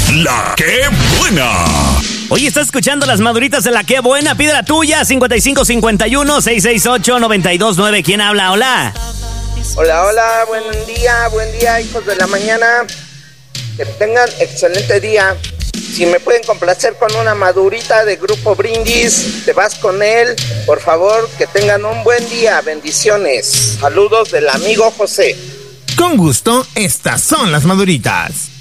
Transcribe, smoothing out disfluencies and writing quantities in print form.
La que buena. Oye, ¿estás escuchando las maduritas de La que buena? Pide la tuya, 5551-668-929. ¿Quién habla? Hola. Hola, buen día, hijos de la mañana. Que tengan excelente día. Si me pueden complacer con una madurita de Grupo Brindis, te vas con él. Por favor, que tengan un buen día. Bendiciones. Saludos del amigo José. Con gusto, estas son las maduritas.